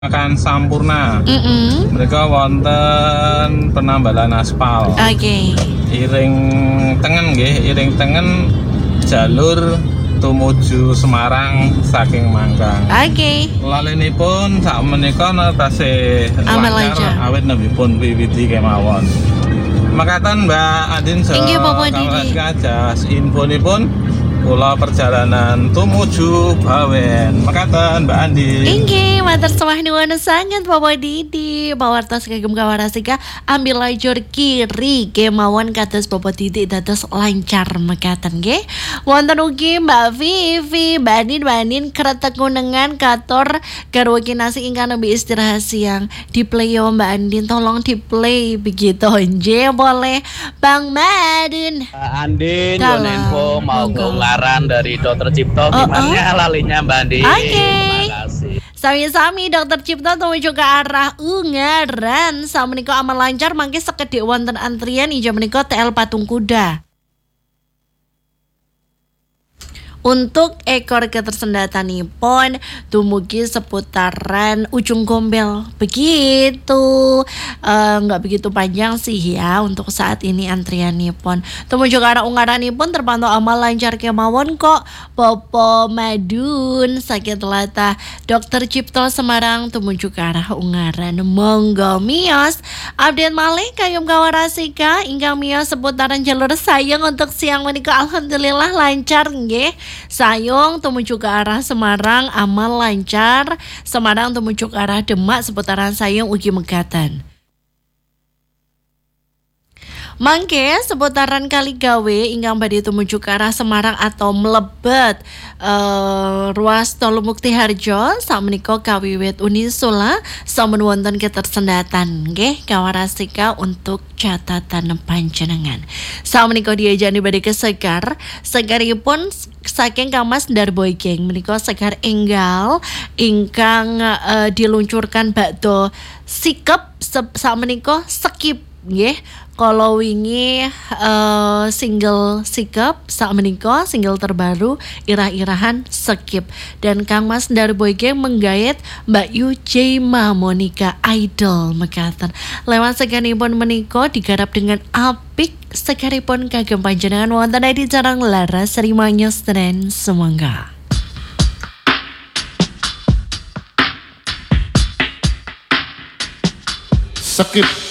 Makan Sampurna. Mereka wonten penambalan aspal. Iring tengen nggih, iring tengen jalur tumuju Semarang saking Mangkang. Lalenipun sak menika tasih lancar awit nembipun wiwiti kemawon. Makaten Mbak Adin Kajas infonipun kula perjalanan tumuju Bawen. Makaten Mbak Andi. Inggih, matur sembah nuwun sanget Bapak Didi. Pawartos kagem kawarasika ambil lajur kiri kemawon kados Bapak Didi dados lancar mekaten nggih. Wonten ugi Mbak Vivi, Mbak Anin kretek kunengan kator garwa kinasi ingkang nembe istirahat siang. Di play ya Mbak Andin, tolong di play begitu nggih boleh Bang Madun. Andin info mau unggaran dari Dokter Cipto gimana lalinya Mbak Andin. Terima kasih. Sami-sami Dokter Cipto tumuju ke arah Ungaran. Samenika aman lancar mangke sekedhik wonten antrian inggih menika TL Patung Kuda. Untuk ekor ketersendatanipun dumugi seputaran Ujung Gombel. Begitu nggak begitu panjang sih ya untuk saat ini antrianipun. Tumuju ke arah Ungaranipun terpantau amal lancar kemawon kok. Popo Madun sakit latah Dokter Cipto Semarang tumuju ke arah Ungaran. Monggo miyos update malih kayum kawarasika ingkang miyos seputaran jalur sayang untuk siang menika alhamdulillah lancar nggih. Sayung tumuju ke arah Semarang amal lancar. Semarang tumuju ke arah Demak seputaran Sayung ugi megatan. Mangke seputaran Kaligawe ingkang badhe tumuju ke arah Semarang atau mlebet ruas Tol Mukti Harjo sakmenika kawiwit Unisula sampun wonten ketersendatan nggih kawarasika untuk catatan panjenengan. Sakmenika diajani badhe kesegar, segaripun saking Kamas Darboy Geng menika segar enggal ingkang diluncurkan bakdo sikep sakmenika skip nggih. Kalau wingi single sikep sakmenika single terbaru irah-irahan skip dan Kang Mas Darboy Geng menggayat Mbak Yu Jema Monica Idol mekaten. Lewat seganipun menika digarap dengan apik segaripun kagem panjenengan wonten di Jarang Laras Rimanyo Stren semangga. Skip